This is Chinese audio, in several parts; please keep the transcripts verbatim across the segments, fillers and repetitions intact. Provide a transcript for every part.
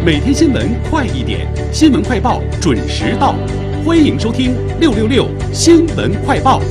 每天新闻快一点，新闻快报准时到，欢迎收听六六六新闻快报。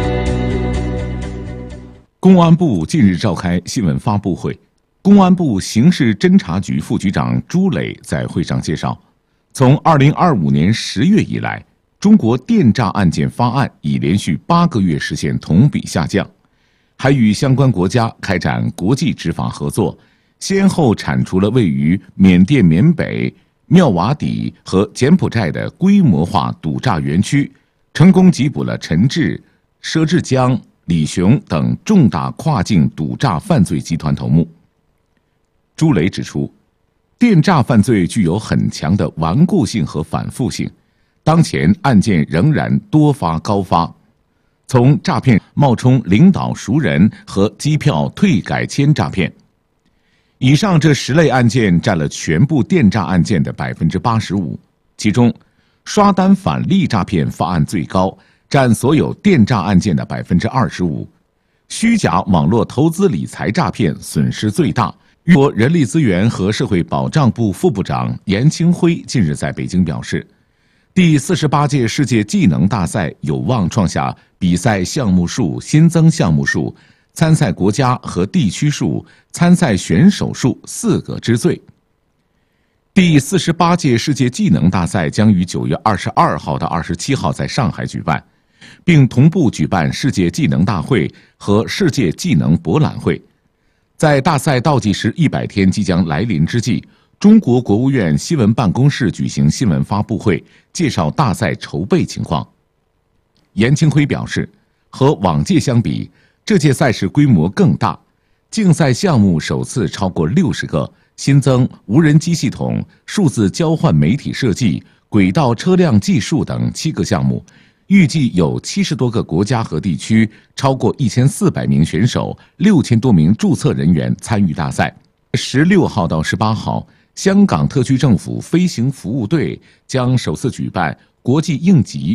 公安部近日召开新闻发布会，公安部刑事侦查局副局长朱磊在会上介绍，从二零二五年十月以来，中国电诈案件发案已连续八个月实现同比下降，还与相关国家开展国际执法合作，先后铲除了位于缅甸缅北、妙瓦底和柬埔寨的规模化赌诈园区，成功缉捕了陈志、佘志江、李雄等重大跨境赌诈犯罪集团头目。朱磊指出，电诈犯罪具有很强的顽固性和反复性，当前案件仍然多发高发，从诈骗冒充领导熟人和机票退改签诈骗。以上这十类案件占了全部电诈案件的百分之八十五，其中刷单返利诈骗发案最高，占所有电诈案件的百分之二十五。虚假网络投资理财诈骗损失最大。国人力资源和社会保障部副部长严清辉近日在北京表示，第四十八届世界技能大赛有望创下比赛项目数、新增项目数、参赛国家和地区数、参赛选手数四个之最。第四十八届世界技能大赛将于九月二十二号到二十七号在上海举办，并同步举办世界技能大会和世界技能博览会。在大赛倒计时一百天即将来临之际，中国国务院新闻办公室举行新闻发布会，介绍大赛筹备情况。严清辉表示，和往届相比，这届赛事规模更大，竞赛项目首次超过六十个，新增无人机系统、数字交换媒体设计、轨道车辆技术等七个项目，预计有七十多个国家和地区，超过一千四百名选手、六千多名注册人员参与大赛。十六号到十八号，香港特区政府飞行服务队将首次举办国际应急